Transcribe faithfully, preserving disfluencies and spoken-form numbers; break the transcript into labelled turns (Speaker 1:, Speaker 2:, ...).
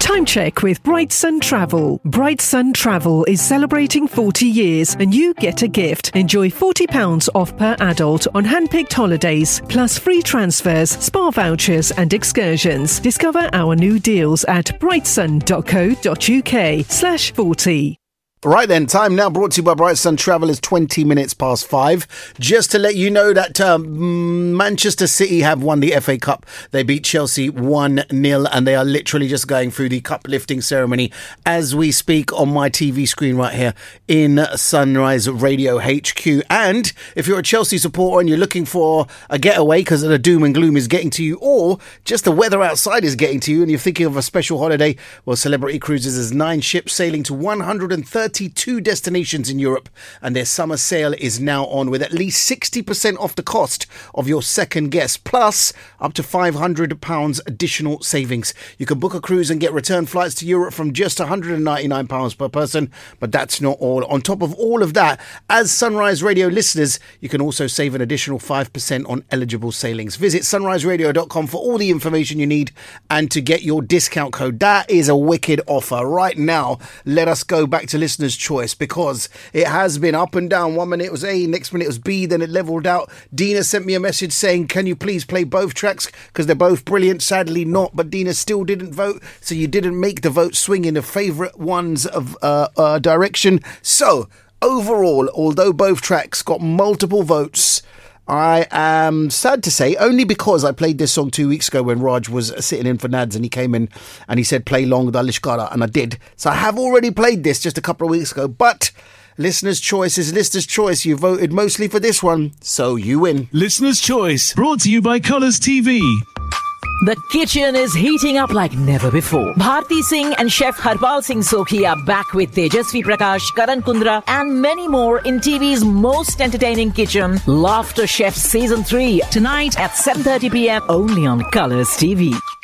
Speaker 1: Time check with Bright Sun Travel. Bright Sun Travel is celebrating forty years and you get a gift. Enjoy forty pounds off per adult on hand-picked holidays, plus free transfers, spa vouchers and excursions. Discover our new deals at brightsun.co.uk slash 40.
Speaker 2: Right then, time now brought to you by Bright Sun Travel is twenty minutes past five. Just to let you know that um, Manchester City have won the F A Cup. They beat Chelsea one nil and they are literally just going through the cup lifting ceremony as we speak on my T V screen right here in Sunrise Radio H Q. And if you're a Chelsea supporter and you're looking for a getaway because the doom and gloom is getting to you, or just the weather outside is getting to you and you're thinking of a special holiday, well, Celebrity Cruises has nine ships sailing to one hundred thirty thirty-two destinations in Europe, and their summer sale is now on with at least sixty percent off the cost of your second guest, plus up to five hundred pounds additional savings. You can book a cruise and get return flights to Europe from just one hundred ninety-nine pounds per person, but that's not all. On top of all of that, as Sunrise Radio listeners, you can also save an additional five percent on eligible sailings. Visit sunrise radio dot com for all the information you need and to get your discount code. That is a wicked offer. Right now, let us go back to listeners' choice, because it has been up and down. One minute it was A, next minute it was B, then it leveled out. Dina sent me a message saying, can you please play both tracks because they're both brilliant? Sadly not, but Dina still didn't vote, so you didn't make the vote swing in the favourite ones of uh, uh, direction. So overall, although both tracks got multiple votes, I am sad to say, only because I played this song two weeks ago when Raj was sitting in for Nads and he came in and he said play Long Da Lishkara, and I did. So I have already played this just a couple of weeks ago, but listener's choice is listener's choice. You voted mostly for this one, so you win.
Speaker 3: Listener's Choice, brought to you by Colours T V.
Speaker 4: The kitchen is heating up like never before. Bharti Singh and Chef Harpal Singh Sokhi are back with Tejasvi Prakash, Karan Kundra and many more in T V's most entertaining kitchen, Laughter Chef Season three, tonight at seven thirty p.m. only on Colours T V.